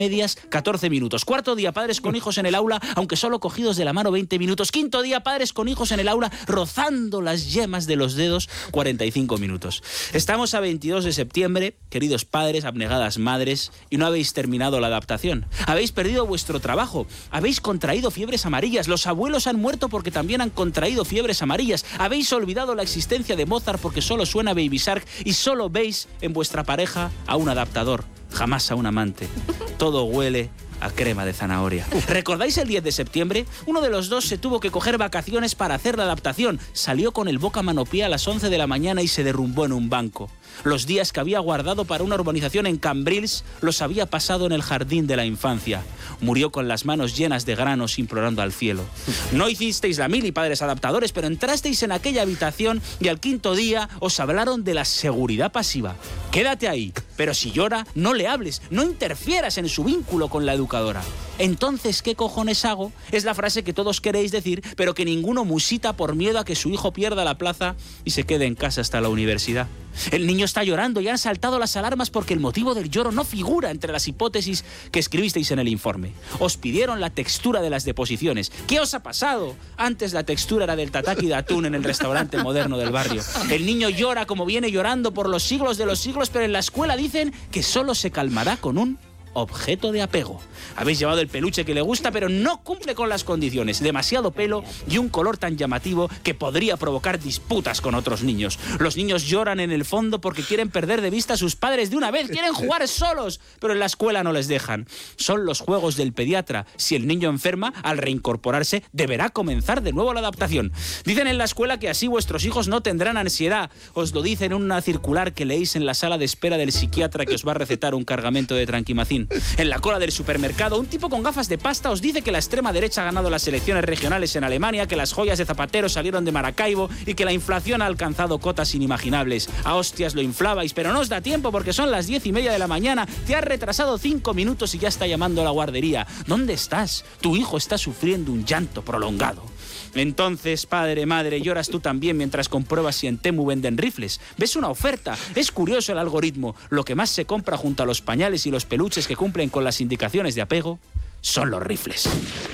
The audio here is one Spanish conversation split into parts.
medias 14 minutos. Cuarto día, padres con hijos en el aula, aunque solo cogidos de la mano 20 minutos. Quinto día, padres con hijos en el aula, rozando las yemas de los dedos 45 minutos. Estamos a 22 de septiembre, queridos padres, abnegadas madres, y no habéis terminado la adaptación. Habéis perdido vuestro trabajo, habéis contraído fiebres amarillas, los abuelos han muerto porque también han contraído fiebres amarillas, habéis olvidado la existencia de Mozart porque solo suena Baby Shark y solo veis en vuestra pareja a un adaptador, jamás a un amante. Todo huele a crema de zanahoria. ¿Recordáis el 10 de septiembre? Uno de los dos se tuvo que coger vacaciones para hacer la adaptación. Salió con el boca manopié a las 11 de la mañana y se derrumbó en un banco. Los días que había guardado para una urbanización en Cambrils los había pasado en el jardín de la infancia. Murió con las manos llenas de granos implorando al cielo. No hicisteis la mili, padres adaptadores, pero entrasteis en aquella habitación y al quinto día os hablaron de la seguridad pasiva. Quédate ahí, pero si llora, no le hables, no interfieras en su vínculo con la educadora. Entonces, ¿qué cojones hago? Es la frase que todos queréis decir, pero que ninguno musita por miedo a que su hijo pierda la plaza y se quede en casa hasta la universidad. El niño está llorando y han saltado las alarmas porque el motivo del lloro no figura entre las hipótesis que escribisteis en el informe. Os pidieron la textura de las deposiciones. ¿Qué os ha pasado? Antes la textura era del tataki de atún en el restaurante moderno del barrio. El niño llora como viene llorando por los siglos de los siglos, pero en la escuela dicen que solo se calmará con un objeto de apego. Habéis llevado el peluche que le gusta, pero no cumple con las condiciones. Demasiado pelo y un color tan llamativo que podría provocar disputas con otros niños. Los niños lloran en el fondo porque quieren perder de vista a sus padres de una vez. Quieren jugar solos, pero en la escuela no les dejan. Son los juegos del pediatra. Si el niño enferma, al reincorporarse, deberá comenzar de nuevo la adaptación. Dicen en la escuela que así vuestros hijos no tendrán ansiedad. Os lo dicen en una circular que leéis en la sala de espera del psiquiatra que os va a recetar un cargamento de Tranquimacin. En la cola del supermercado, un tipo con gafas de pasta os dice que la extrema derecha ha ganado las elecciones regionales en Alemania, que las joyas de Zapatero salieron de Maracaibo y que la inflación ha alcanzado cotas inimaginables. A hostias lo inflabais, pero no os da tiempo porque son las 10:30 de la mañana. Te has retrasado 5 minutos y ya está llamando a la guardería. ¿Dónde estás? Tu hijo está sufriendo un llanto prolongado. Entonces, padre, madre, lloras tú también mientras compruebas si en Temu venden rifles. Ves una oferta. Es curioso el algoritmo. Lo que más se compra junto a los pañales y los peluches que cumplen con las indicaciones de apego son los rifles.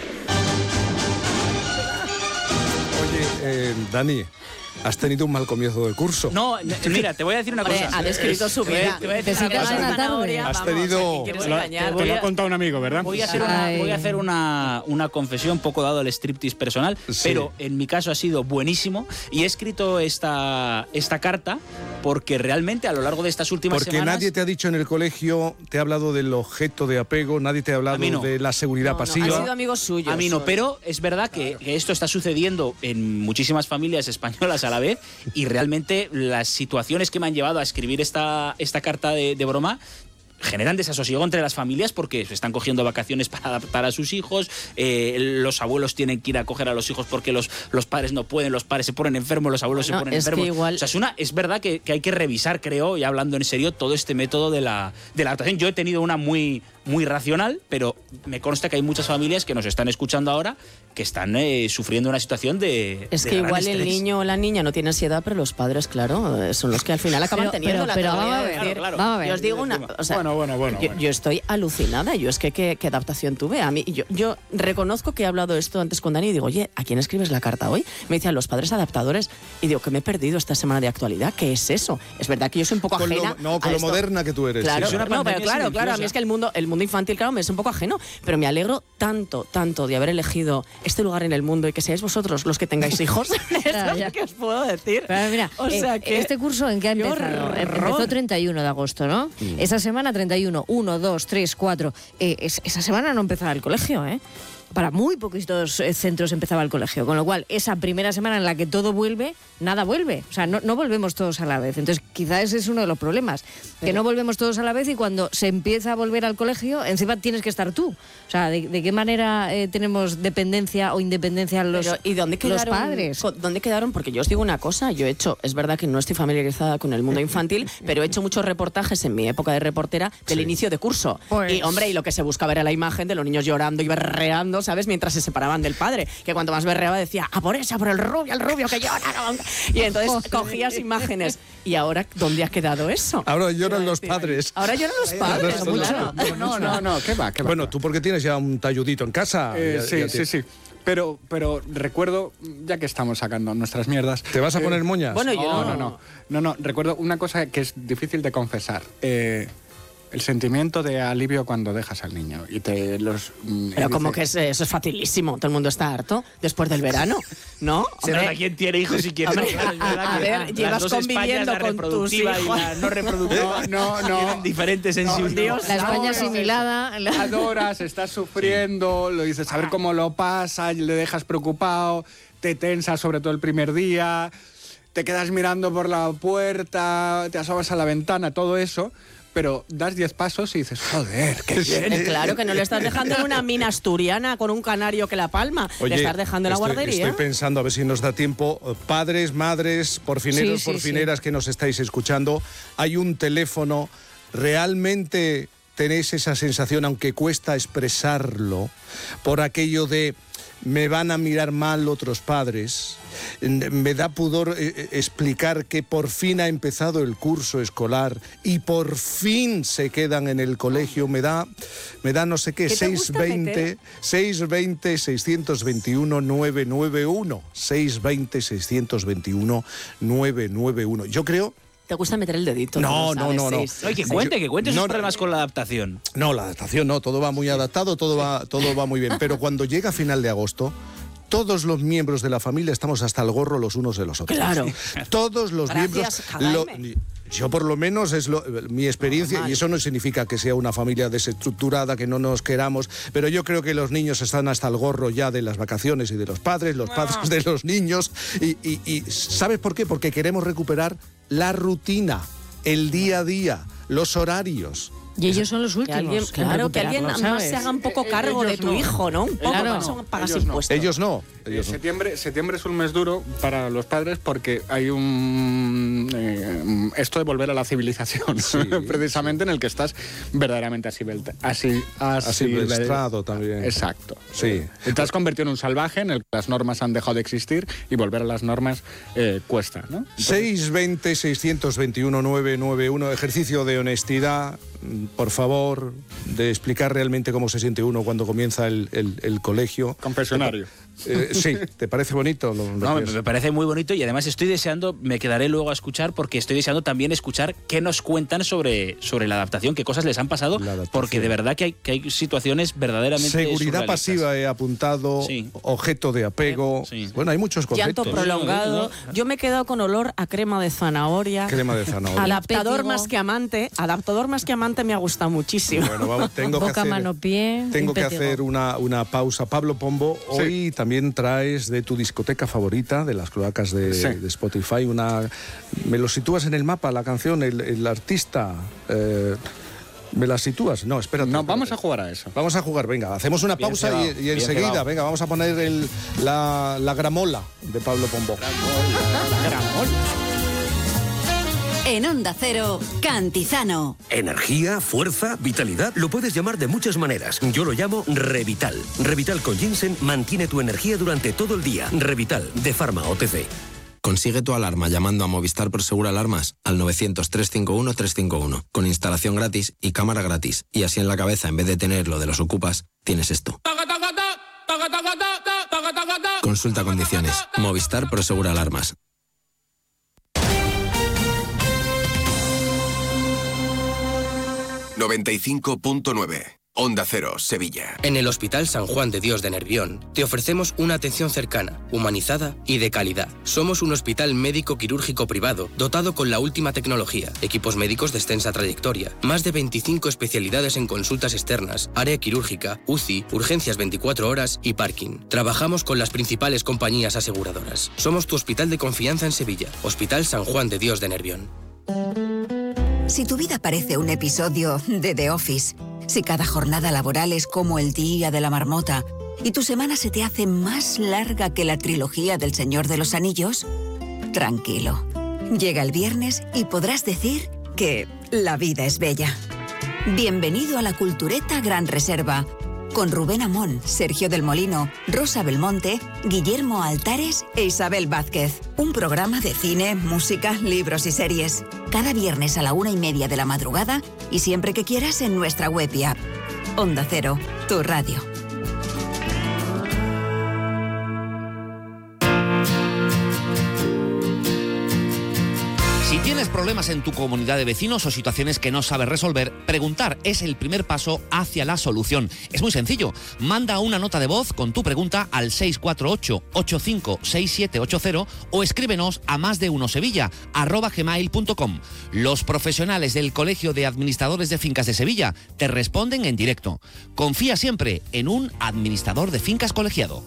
Oye, Dani, has tenido un mal comienzo del curso. No, mira, te voy a decir una cosa. Ha descrito su vida. Has tenido... Te lo ha contado un amigo, ¿verdad? Voy a hacer una confesión, poco dado el striptease personal, sí. Pero en mi caso ha sido buenísimo y he escrito esta carta porque realmente a lo largo de estas últimas semanas... Porque nadie te ha dicho en el colegio, te ha hablado del objeto de apego, nadie te ha hablado de la seguridad pasiva. Han sido amigos suyos. A mí no, pero es verdad que esto está sucediendo en muchísimas familias españolas a la vez y realmente las situaciones que me han llevado a escribir esta carta de broma generan desasosiego entre las familias porque se están cogiendo vacaciones para adaptar a sus hijos, los abuelos tienen que ir a coger a los hijos porque los padres no pueden, los padres se ponen enfermos, los abuelos se ponen enfermos. Igual... O sea, es verdad que hay que revisar, creo, y hablando en serio, todo este método de la adaptación. Yo he tenido una muy racional, pero me consta que hay muchas familias que nos están escuchando ahora que están sufriendo una situación de Es que igual el niño o la niña no tiene ansiedad, pero los padres, claro, son los que al final acaban teniendo la teoría. Claro. Vamos a ver. Yo os digo una... O sea, bueno. Yo estoy alucinada. Yo es que qué adaptación tuve. A mí, yo reconozco que he hablado esto antes con Dani y digo, oye, ¿a quién escribes la carta hoy? Me decían los padres adaptadores. Y digo, que me he perdido esta semana de actualidad. ¿Qué es eso? Es verdad que yo soy un poco ajena con lo moderna que tú eres. Claro, sí. pero claro. A mí es que el mundo infantil, claro, me es un poco ajeno. Pero me alegro tanto de haber elegido este lugar en el mundo y que seáis vosotros los que tengáis hijos. Eso es lo que os puedo decir. Pero mira, o sea que ¿este curso en qué ha empezado? Empezó 31 de agosto, ¿no? Esa semana 31, 1, 2, 3, 4. Esa semana no empezaba el colegio, ¿eh? Para muy poquitos centros empezaba el colegio, con lo cual esa primera semana en la que todo vuelve, nada vuelve, o sea, no volvemos todos a la vez. Entonces quizás ese es uno de los problemas, que no volvemos todos a la vez y cuando se empieza a volver al colegio, encima tienes que estar tú. O sea, ¿de qué manera tenemos dependencia o independencia los padres? ¿Dónde quedaron? Porque yo os digo una cosa, es verdad que no estoy familiarizada con el mundo infantil, pero he hecho muchos reportajes en mi época de reportera del inicio de curso. Pues... Y lo que se buscaba era la imagen de los niños llorando y berreando berreando, ¿sabes? Mientras se separaban del padre, que cuanto más berreaba decía, a por el rubio que llora. Y entonces cogías imágenes. ¿Y ahora dónde ha quedado eso? Ahora lloran los padres. Ahora lloran los padres. No, ¿qué va? Bueno, tú porque tienes ya un talludito en casa. Sí. Pero recuerdo, ya que estamos sacando nuestras mierdas... ¿Te vas a poner moñas? Bueno, yo No, recuerdo una cosa que es difícil de confesar. El sentimiento de alivio cuando dejas al niño y te los... Pero como que eso es facilísimo, todo el mundo está harto después del verano, ¿no? Se nota quién tiene hijos y quién no. A ver, llevas conviviendo con tus hijos. Y la no reproductiva. No. Tienen diferentes sensibilidades. La España asimilada. Adoras, estás sufriendo, lo dices, a ver cómo lo pasa, le dejas preocupado, te tensas sobre todo el primer día, te quedas mirando por la puerta, te asomas a la ventana, todo eso... Pero das 10 pasos y dices, joder, qué bien. Claro que no le estás dejando en una mina asturiana con un canario que la palma. Oye, le estás dejando en la guardería. Estoy pensando, a ver si nos da tiempo. Padres, madres, porfineros, porfineras que nos estáis escuchando. Hay un teléfono. ¿Realmente tenéis esa sensación, aunque cuesta expresarlo, por aquello de me van a mirar mal otros padres? Me da pudor explicar que por fin ha empezado el curso escolar y por fin se quedan en el colegio. Me da no sé qué, 620 621 991. 620 621 991. Yo creo... ¿Te gusta meter el dedito? No. Oye, que cuente sus problemas con la adaptación. No, la adaptación no, todo va muy adaptado, todo va muy bien. Pero cuando llega final de agosto, todos los miembros de la familia estamos hasta el gorro los unos de los otros. Claro. Todos los miembros... Yo por lo menos es mi experiencia, y eso no significa que sea una familia desestructurada, que no nos queramos, pero yo creo que los niños están hasta el gorro ya de las vacaciones y de los padres de los niños, y ¿sabes por qué? Porque queremos recuperar la rutina, el día a día, los horarios. Y ellos son los últimos. Que alguien más se haga un poco cargo de tu hijo, ¿no? Un poco, claro. Pagas impuestos. Ellos no. Septiembre es un mes duro para los padres porque hay esto de volver a la civilización, precisamente en el que estás verdaderamente asilvestrado también. Exacto. Sí. Te has convertido en un salvaje en el que las normas han dejado de existir y volver a las normas cuesta, ¿no? Entonces... 620 621 991, ejercicio de honestidad, por favor, de explicar realmente cómo se siente uno cuando comienza el colegio. Confesionario. Sí, ¿te parece bonito? No, me parece muy bonito, y además estoy deseando, me quedaré luego a escuchar, porque estoy deseando también escuchar qué nos cuentan sobre la adaptación, qué cosas les han pasado, porque de verdad que hay situaciones verdaderamente seguridad pasiva he apuntado, objeto de apego, bueno, hay muchos conceptos. Llanto prolongado. Yo me he quedado con olor a crema de zanahoria. Adaptador más que amante me ha gustado muchísimo. Bueno, tengo Boca, mano, pie. Tengo que hacer una pausa. Pablo Pombo, hoy también traes de tu discoteca favorita, de las cloacas de Spotify, ¿me lo sitúas en el mapa, la canción, el artista? ¿Me la sitúas? No, espérate. No, vamos a jugar a eso. Vamos a jugar, venga, hacemos una pausa y enseguida, venga, vamos a poner la gramola de Pablo Pombo. La gramola. En Onda Cero, Cantizano. Energía, fuerza, vitalidad, lo puedes llamar de muchas maneras. Yo lo llamo Revital. Revital con ginseng mantiene tu energía durante todo el día. Revital, de Pharma OTC. Consigue tu alarma llamando a Movistar Prosegur Alarmas al 900-351-351, con instalación gratis y cámara gratis. Y así en la cabeza, en vez de tener lo de los ocupas, tienes esto. Consulta condiciones. Movistar Prosegur Alarmas. ...95.9... Onda Cero, Sevilla. En el Hospital San Juan de Dios de Nervión te ofrecemos una atención cercana, humanizada y de calidad. Somos un hospital médico quirúrgico privado dotado con la última tecnología, equipos médicos de extensa trayectoria, más de 25 especialidades en consultas externas, área quirúrgica, UCI, urgencias 24 horas y parking. Trabajamos con las principales compañías aseguradoras. Somos tu hospital de confianza en Sevilla, Hospital San Juan de Dios de Nervión. Si tu vida parece un episodio de The Office, si cada jornada laboral es como el día de la marmota y tu semana se te hace más larga que la trilogía del Señor de los Anillos, tranquilo. Llega el viernes y podrás decir que la vida es bella. Bienvenido a la Cultureta Gran Reserva, con Rubén Amón, Sergio del Molino, Rosa Belmonte, Guillermo Altares e Isabel Vázquez. Un programa de cine, música, libros y series. Cada viernes a la 1:30 de la madrugada y siempre que quieras en nuestra web y app. Onda Cero, tu radio. Si tienes problemas en tu comunidad de vecinos o situaciones que no sabes resolver, preguntar es el primer paso hacia la solución. Es muy sencillo. Manda una nota de voz con tu pregunta al 648-856780 o escríbenos a másdeunosevilla@gmail.com. Los profesionales del Colegio de Administradores de Fincas de Sevilla te responden en directo. Confía siempre en un administrador de fincas colegiado.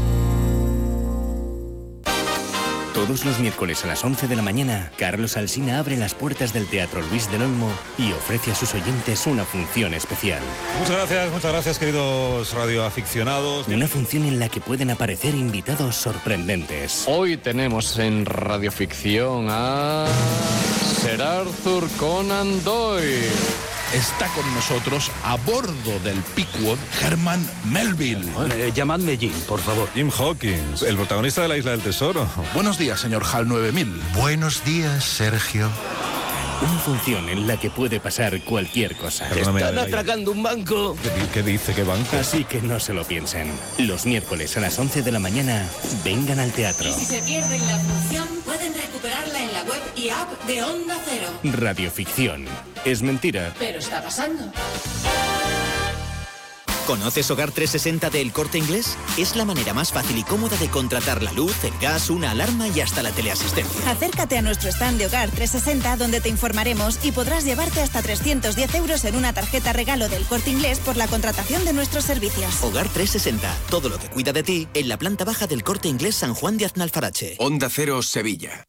Todos los miércoles a las 11 de la mañana, Carlos Alsina abre las puertas del Teatro Luis del Olmo y ofrece a sus oyentes una función especial. Muchas gracias, queridos radioaficionados. Una función en la que pueden aparecer invitados sorprendentes. Hoy tenemos en Radioficción a Sir Arthur Conan Doyle. Está con nosotros, a bordo del Pequod, Herman Melville. Llamadme Jim, por favor. Jim Hawkins, el protagonista de La Isla del Tesoro. Buenos días, señor HAL 9000. Buenos días, Sergio. Una función en la que puede pasar cualquier cosa. Están atracando un banco. ¿Qué dice? ¿Qué banco? Así que no se lo piensen. Los miércoles a las 11 de la mañana, vengan al teatro. Y si se pierden la función, pueden recuperarla en la web y app de Onda Cero. Radioficción. Es mentira. Pero está pasando. ¿Conoces Hogar 360 de El Corte Inglés? Es la manera más fácil y cómoda de contratar la luz, el gas, una alarma y hasta la teleasistencia. Acércate a nuestro stand de Hogar 360 donde te informaremos y podrás llevarte hasta 310 euros en una tarjeta regalo del Corte Inglés por la contratación de nuestros servicios. Hogar 360, todo lo que cuida de ti en la planta baja del Corte Inglés San Juan de Aznalfarache. Onda Cero Sevilla.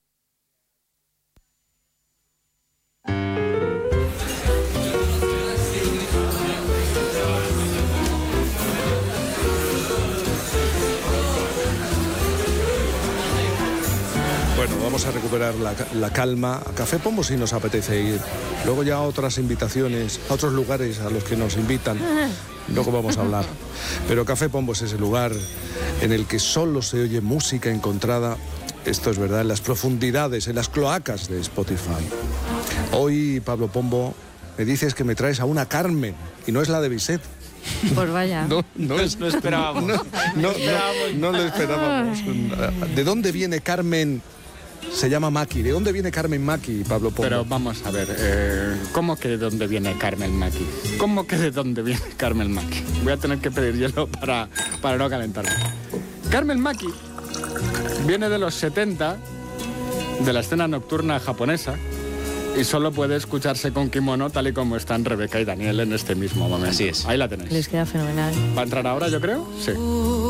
Bueno, vamos a recuperar la calma. A Café Pombo sí nos apetece ir. Luego ya a otras invitaciones, a otros lugares a los que nos invitan. Luego vamos a hablar. Pero Café Pombo es ese lugar en el que solo se oye música encontrada, esto es verdad, en las profundidades, en las cloacas de Spotify. Hoy, Pablo Pombo, me dices que me traes a una Carmen, y no es la de Bizet. Pues vaya. No esperábamos. No lo esperábamos. ¿De dónde viene Carmen? Se llama Maki. ¿De dónde viene Carmen Maki, Pablo Pombo? Pero vamos a ver, ¿cómo que de dónde viene Carmen Maki? ¿Cómo que de dónde viene Carmen Maki? Voy a tener que pedir hielo para no calentarme. Carmen Maki viene de los 70, de la escena nocturna japonesa, y solo puede escucharse con kimono tal y como están Rebeca y Daniel en este mismo momento. Así es. Ahí la tenéis. Les queda fenomenal. ¿Va a entrar ahora, yo creo? Sí.